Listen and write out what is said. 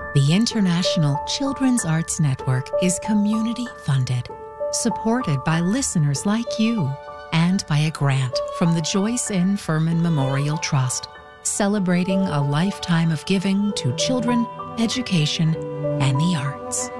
The International Children's Arts Network is community funded, supported by listeners like you, and by a grant from the Joyce N. Furman Memorial Trust, celebrating a lifetime of giving to children, education, and the arts.